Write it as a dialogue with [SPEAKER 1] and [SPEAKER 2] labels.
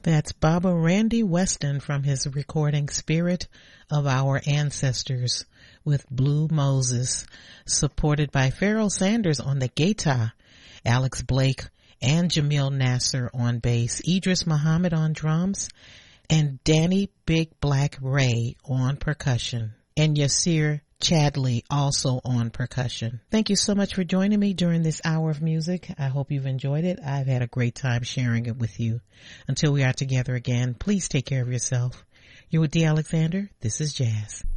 [SPEAKER 1] That's Baba Randy Weston from his recording Spirit of Our Ancestors with Blue Moses, supported by Pharoah Sanders on the guitar, Alex Blake and Jamil Nasser on bass, Idris Muhammad on drums, and Danny Big Black Ray on percussion, and Yasir Chadley also on percussion. Thank you so much for joining me during this hour of music. I hope you've enjoyed it. I've had a great time sharing it with you. Until we are together again, please take care of yourself. You're with D. Alexander. This is Jazz.